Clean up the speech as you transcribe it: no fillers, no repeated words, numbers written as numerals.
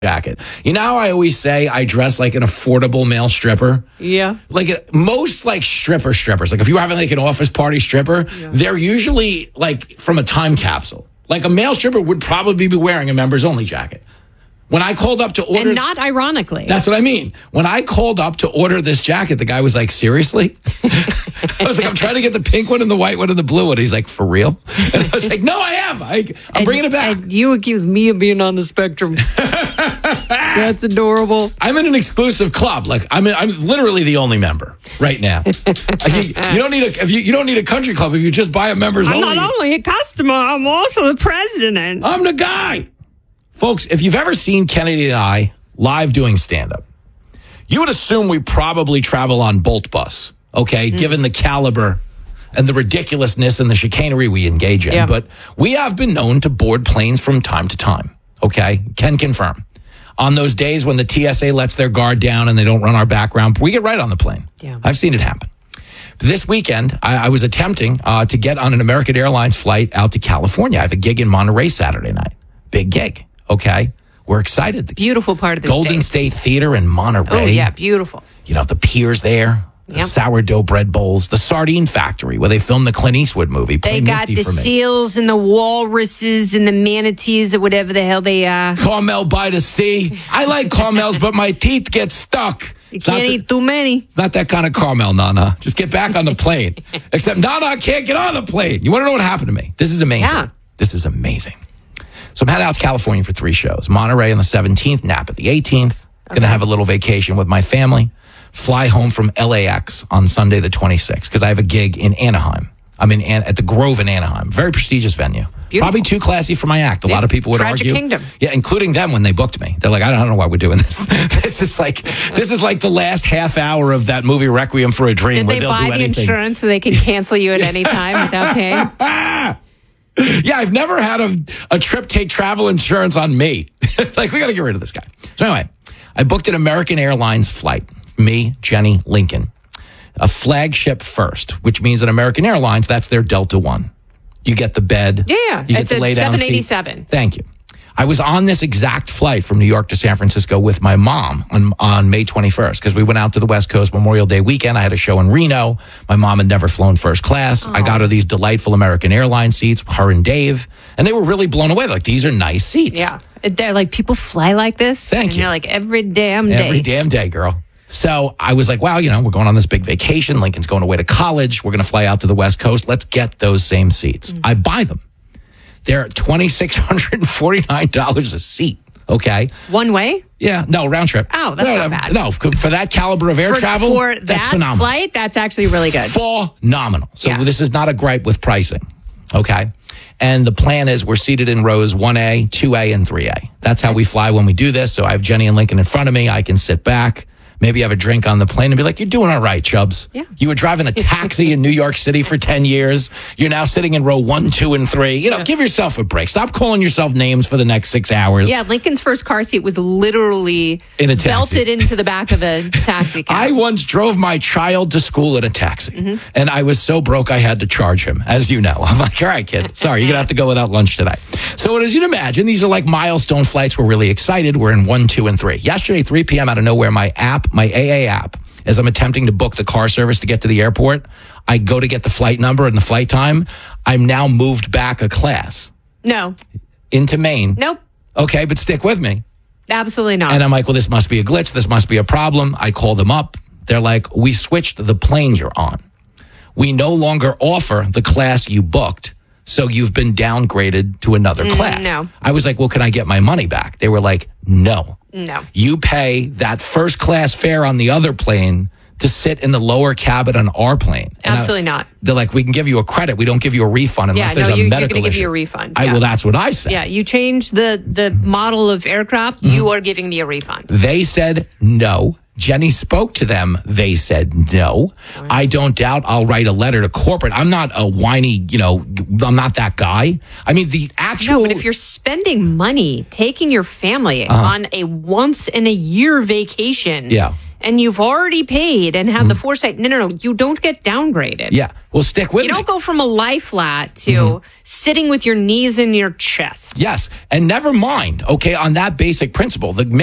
jacket. You know how I always say I dress like an affordable male stripper? Yeah. Like most like strippers. Like if you were having like an office party stripper, they're usually like from a time capsule. Like a male stripper would probably be wearing a members only jacket. When I called up to order... And not ironically. That's what I mean. When I called up to order this jacket, the guy was like, seriously? I was like, I'm trying to get the pink one and the white one and the blue one. He's like, for real? And I was like, no, I am. I'm bringing it back. And you accuse me of being on the spectrum. That's adorable. I'm in an exclusive club. Like I'm literally the only member right now. you don't need a country club if you just buy a members only. I'm not only a customer, I'm also the president. I'm the guy. Folks, if you've ever seen Kennedy and I live doing stand-up, you would assume we probably travel on Bolt Bus, okay, given the caliber and the ridiculousness and the chicanery we engage in. Yeah. But we have been known to board planes from time to time, okay? Can confirm. On those days when the TSA lets their guard down and they don't run our background, we get right on the plane. Yeah. I've seen it happen. This weekend, I was attempting to get on an American Airlines flight out to California. I have a gig in Monterey Saturday night. Big gig. Okay, we're excited. The beautiful part of the Golden State Theater in Monterey. Oh, yeah, beautiful. You know, the piers there, the sourdough bread bowls, the sardine factory where they filmed the Clint Eastwood movie. They got the seals and the walruses and the manatees or whatever the hell they are. Carmel by the sea. I like caramels, but my teeth get stuck. You can't eat too many. It's not that kind of caramel, Nana. Just get back on the plane. Except Nana can't get on the plane. You want to know what happened to me? This is amazing. Yeah. This is amazing. So I'm heading out to California for 3 shows. Monterey on the 17th, Napa the 18th. Going to have a little vacation with my family. Fly home from LAX on Sunday the 26th because I have a gig in Anaheim. I'm at the Grove in Anaheim. Very prestigious venue. Beautiful. Probably too classy for my act. A lot of people would Tragic argue. Kingdom. Yeah, including them when they booked me. They're like, I don't know why we're doing this. This is like the last half hour of that movie Requiem for a Dream. Did where they they'll buy do the anything. insurance so they can cancel you at any time without paying? Yeah, I've never had a trip take travel insurance on me. Like, we got to get rid of this guy. So anyway, I booked an American Airlines flight. Me, Jenny, Lincoln. A flagship first, which means at American Airlines, that's their Delta One. You get the bed. Yeah, You get it's the a lay down 787. seat. Thank you. I was on this exact flight from New York to San Francisco with my mom on May 21st because we went out to the West Coast Memorial Day weekend. I had a show in Reno. My mom had never flown first class. I got her these delightful American Airlines seats, her and Dave, and they were really blown away. Like, these are nice seats. Yeah. They're like, people fly like this? Thank you. You're like, every damn day. Every damn day, girl. So I was like, wow, we're going on this big vacation. Lincoln's going away to college. We're going to fly out to the West Coast. Let's get those same seats. I buy them. They're $2,649 a seat. Okay. One way? Yeah. No, round trip. Oh, that's not bad. No, for that caliber of air travel, for that's that phenomenal. flight, that's actually really good. Phenomenal. So Yeah. this is not a gripe with pricing. Okay. And the plan is we're seated in rows 1A, 2A, and 3A. That's how we fly when we do this. So I have Jenny and Lincoln in front of me. I can sit back, maybe have a drink on the plane and be like, you're doing all right, Chubbs. Yeah. You were driving a taxi in New York City for 10 years. You're now sitting in row 1, 2, and 3. Give yourself a break. Stop calling yourself names for the next 6 hours. Yeah, Lincoln's first car seat was literally In a taxi. belted into the back of a taxi cab. I once drove my child to school in a taxi, and I was so broke I had to charge him, as you know. I'm like, all right, kid, sorry, you're going to have to go without lunch today. So as you'd imagine, these are like milestone flights. We're really excited. We're in 1, 2, and 3. Yesterday, 3 p.m. out of nowhere, my AA app, as I'm attempting to book the car service to get to the airport, I go to get the flight number and the flight time. I'm now moved back a class. No. Into Maine. Nope. Okay, but stick with me. Absolutely not. And I'm like, well, this must be a glitch. This must be a problem. I call them up. They're like, we switched the plane you're on. We no longer offer the class you booked, so you've been downgraded to another class. No. I was like, well, can I get my money back? They were like, no. No. You pay that first class fare on the other plane to sit in the lower cabin on our plane. And Absolutely not. They're like, we can give you a credit. We don't give you a refund unless there's a you're medical going to give issue. you a refund. Well, that's what I said. Yeah, you change the model of aircraft, you are giving me a refund. They said no. Jenny spoke to them. They said no. I don't doubt I'll write a letter to corporate. I'm not a whiny, I'm not that guy. I mean, the actual... No, but if you're spending money, taking your family on a once-in-a-year vacation... Yeah. And you've already paid and had the foresight. No. You don't get downgraded. Yeah. Well, stick with me. You don't go from a lie flat to sitting with your knees in your chest. Yes. And never mind, okay, on that basic principle, the